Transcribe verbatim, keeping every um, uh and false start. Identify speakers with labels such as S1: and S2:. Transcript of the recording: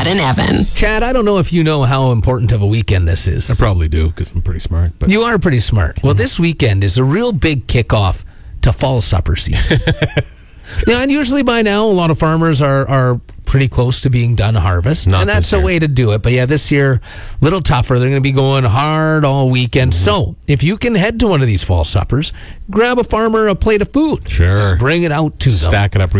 S1: Chad and Evan.
S2: Chad, I don't know if you know how important of a weekend this is.
S3: I probably do because I'm pretty smart. But
S2: You are pretty smart. Well, this weekend is a real big kickoff to fall supper season. Yeah, and usually by now, a lot of farmers are, are pretty close to being done harvest.
S3: Not
S2: and that's
S3: this
S2: the
S3: year.
S2: way to do it. But yeah, this year, a little tougher. They're going to be going hard all weekend.
S3: Mm-hmm.
S2: So if you can head to one of these fall suppers, grab a farmer a plate of food.
S3: Sure.
S2: Bring it out to them.
S3: Stack it up